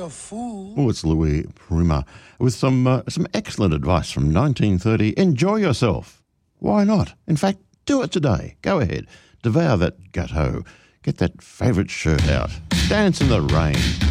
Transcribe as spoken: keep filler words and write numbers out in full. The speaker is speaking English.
a fool. Oh, it's Louis Prima with some uh, some excellent advice from nineteen thirty. Enjoy yourself. Why not? In fact, do it today. Go ahead. Devour that gâteau. Get that favourite shirt out. Dance in the rain.